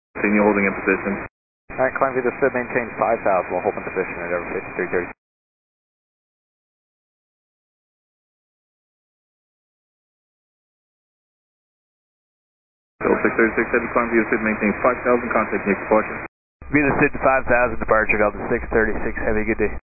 Continue holding in position. Alright, climb via the SID, maintain 5,000, we'll hold in position at over 5330. So 636 heavy climb via SID, maintain 5,000, contact near departure. Via the SID 5000, departure, Delta 636 Heavy, good day.